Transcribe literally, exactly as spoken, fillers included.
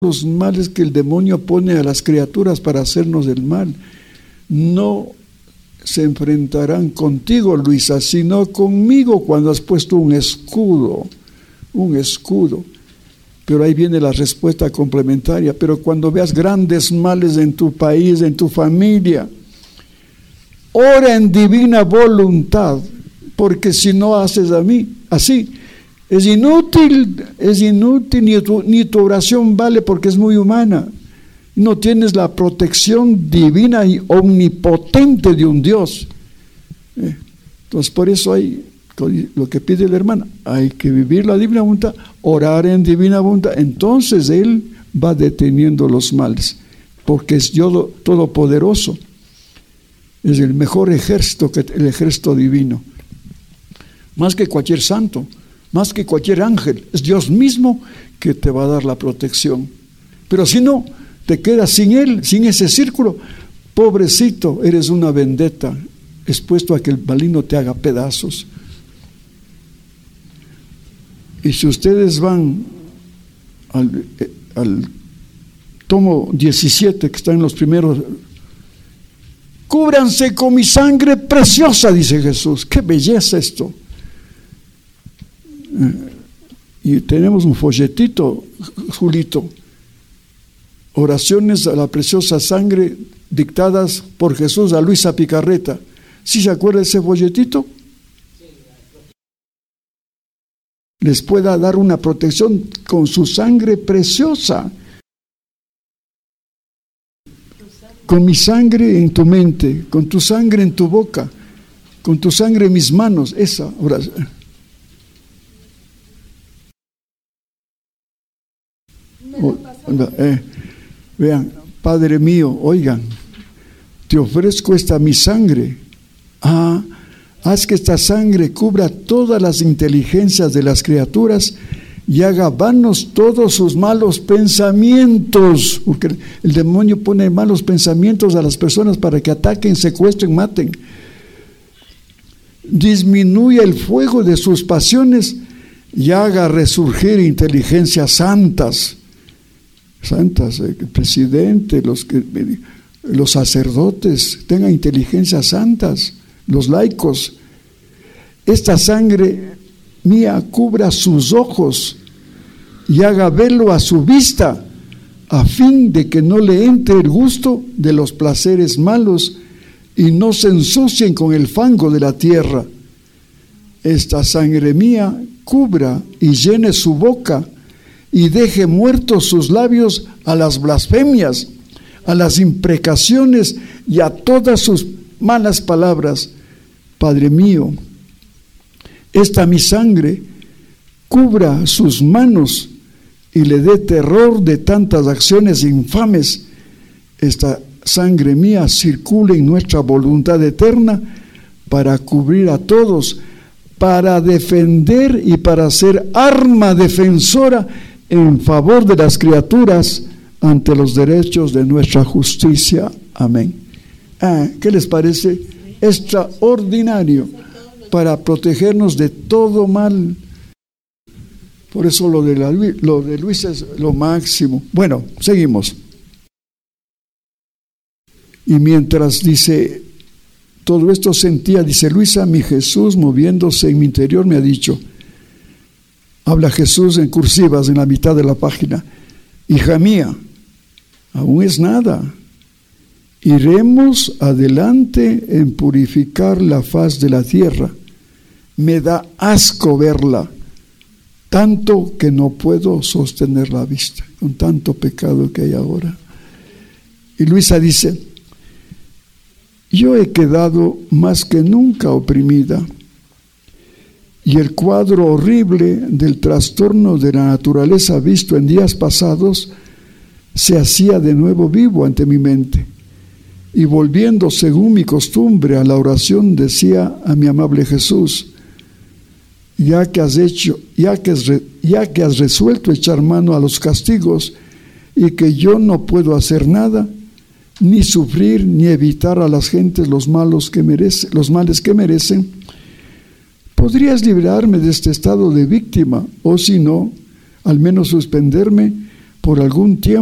los males que el demonio pone a las criaturas para hacernos el mal. No se enfrentarán contigo, Luisa, sino conmigo cuando has puesto un escudo, un escudo. Pero ahí viene la respuesta complementaria. Pero cuando veas grandes males en tu país, en tu familia, ora en divina voluntad, porque si no haces a mí, así, es inútil, es inútil, ni tu, ni tu oración vale porque es muy humana. No tienes la protección divina y omnipotente de un Dios. Eh, entonces, por eso hay lo que pide la hermana, hay que vivir la divina voluntad, orar en divina voluntad. Entonces Él va deteniendo los males, porque es Dios todopoderoso. Es el mejor ejército, que el ejército divino. Más que cualquier santo, más que cualquier ángel, es Dios mismo que te va a dar la protección. Pero si no, te quedas sin Él, sin ese círculo, pobrecito, eres una vendetta, expuesto a que el maligno te haga pedazos. Y si ustedes van al, al tomo diecisiete, que está en los primeros, cúbranse con mi sangre preciosa, dice Jesús. ¡Qué belleza esto! Y tenemos un folletito, Julito, oraciones a la preciosa sangre dictadas por Jesús a Luisa Picarreta. ¿Sí se acuerda de ese folletito? Les pueda dar una protección con su sangre preciosa. Con mi sangre en tu mente, con tu sangre en tu boca, con tu sangre en mis manos, esa oración. Oh, eh, vean, Padre mío, oigan, te ofrezco esta mi sangre. Ah, haz que esta sangre cubra todas las inteligencias de las criaturas y haga vanos todos sus malos pensamientos, porque el demonio pone malos pensamientos a las personas para que ataquen, secuestren, maten. Disminuya el fuego de sus pasiones y haga resurgir inteligencias santas, santas, el presidente, los, que, los sacerdotes, tengan inteligencias santas, los laicos. Esta sangre mía cubra sus ojos y haga verlo a su vista, a fin de que no le entre el gusto de los placeres malos y no se ensucien con el fango de la tierra. Esta sangre mía cubra y llene su boca y deje muertos sus labios a las blasfemias, a las imprecaciones y a todas sus malas palabras. Padre mío, esta mi sangre cubra sus manos y le dé terror de tantas acciones infames. Esta sangre mía circule en nuestra voluntad eterna para cubrir a todos, para defender y para ser arma defensora en favor de las criaturas ante los derechos de nuestra justicia. Amén. Ah, ¿qué les parece? Extraordinario para protegernos de todo mal. Por eso lo de, la, lo de Luisa es lo máximo. Bueno, seguimos. Y mientras dice, todo esto sentía, dice Luisa, mi Jesús moviéndose en mi interior me ha dicho, habla Jesús en cursivas en la mitad de la página, hija mía, aún es nada, iremos adelante en purificar la faz de la tierra, me da asco verla, tanto que no puedo sostener la vista, con tanto pecado que hay ahora. Y Luisa dice, yo he quedado más que nunca oprimida, y el cuadro horrible del trastorno de la naturaleza visto en días pasados se hacía de nuevo vivo ante mi mente, y volviendo según mi costumbre a la oración decía a mi amable Jesús, ya que has hecho, ya que has, ya que has resuelto echar mano a los castigos y que yo no puedo hacer nada, ni sufrir ni evitar a las gentes los malos que merece, los males que merecen, podrías librarme de este estado de víctima, o si no, al menos suspenderme por algún tiempo